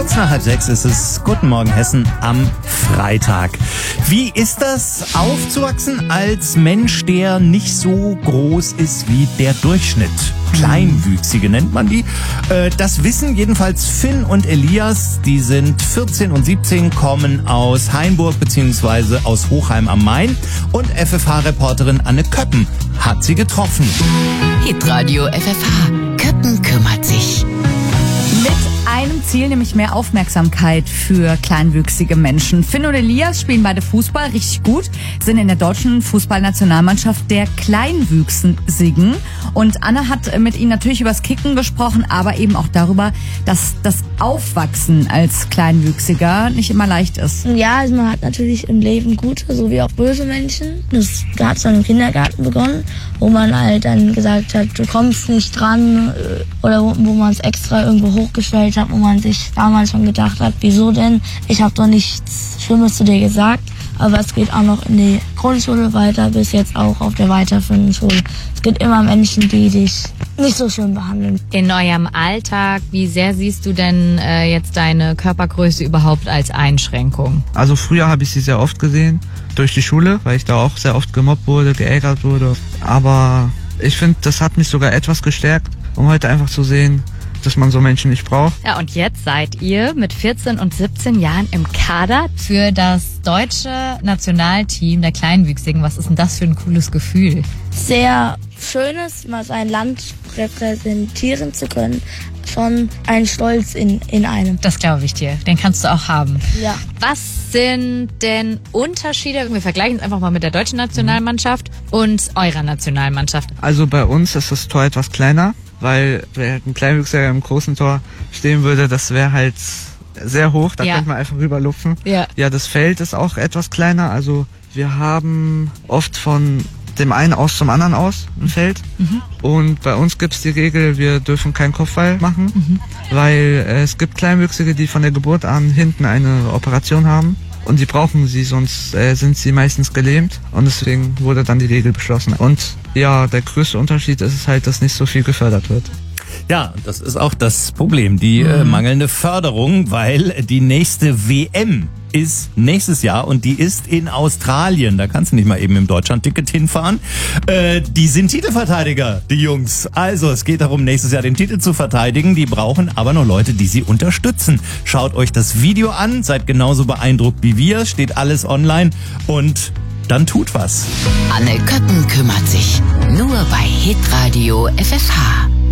Kurz nach 5:30 ist es. Guten Morgen Hessen am Freitag. Wie ist das, aufzuwachsen als Mensch, der nicht so groß ist wie der Durchschnitt? Kleinwüchsige nennt man die. Das wissen jedenfalls Finn und Elias. Die sind 14 und 17, kommen aus Hainburg bzw. aus Hochheim am Main. Und FFH-Reporterin Anne Köppen hat sie getroffen. Hitradio FFH. Köppen kümmert sich. Mit einem Ziel, nämlich mehr Aufmerksamkeit für kleinwüchsige Menschen. Finn und Elias spielen beide Fußball richtig gut, sind in der deutschen Fußballnationalmannschaft der Kleinwüchsigen. Und Anne hat mit ihnen natürlich über das Kicken gesprochen, aber eben auch darüber, dass das Aufwachsen als Kleinwüchsiger nicht immer leicht ist. Ja, also man hat natürlich im Leben gute sowie auch böse Menschen. Das hat dann im Kindergarten begonnen, wo man halt dann gesagt hat, du kommst nicht dran, oder wo man es extra irgendwo hochgestellt hat, wo man sich damals schon gedacht hat, wieso denn? Ich habe doch nichts Schlimmes zu dir gesagt. Aber es geht auch noch in die Grundschule weiter, bis jetzt auch auf der weiterführenden Schule. Es gibt immer Menschen, die dich nicht so schön behandeln. In eurem Alltag, wie sehr siehst du denn jetzt deine Körpergröße überhaupt als Einschränkung? Also früher habe ich sie sehr oft gesehen, durch die Schule, weil ich da auch sehr oft gemobbt wurde, geärgert wurde. Aber ich finde, das hat mich sogar etwas gestärkt, um heute einfach zu sehen, dass man so Menschen nicht braucht. Ja, und jetzt seid ihr mit 14 und 17 Jahren im Kader für das deutsche Nationalteam der Kleinwüchsigen. Was ist denn das für ein cooles Gefühl? Sehr schönes, mal sein Land repräsentieren zu können. Schon ein Stolz in einem. Das glaube ich dir. Den kannst du auch haben. Ja. Was sind denn Unterschiede? Wir vergleichen es einfach mal mit der deutschen Nationalmannschaft und eurer Nationalmannschaft. Also bei uns ist das Tor etwas kleiner, weil wer halt ein Kleinwüchsiger im großen Tor stehen würde, das wäre halt sehr hoch, da könnte man einfach rüberlupfen. Ja, das Feld ist auch etwas kleiner, also wir haben oft von dem einen aus zum anderen aus im Feld. Und bei uns gibt es die Regel, wir dürfen keinen Kopfball machen, weil es gibt Kleinwüchsige, die von der Geburt an hinten eine Operation haben. Und die brauchen sie, sonst sind sie meistens gelähmt. Und deswegen wurde dann die Regel beschlossen. Und ja, der größte Unterschied ist es halt, dass nicht so viel gefördert wird. Ja, das ist auch das Problem, die mangelnde Förderung, weil die nächste WM ist nächstes Jahr und die ist in Australien. Da kannst du nicht mal eben im Deutschland-Ticket hinfahren. Die sind Titelverteidiger, die Jungs. Also es geht darum, nächstes Jahr den Titel zu verteidigen. Die brauchen aber noch Leute, die sie unterstützen. Schaut euch das Video an, seid genauso beeindruckt wie wir. Steht alles online und dann tut was. Anne Köppen kümmert sich. Nur bei Hitradio FFH.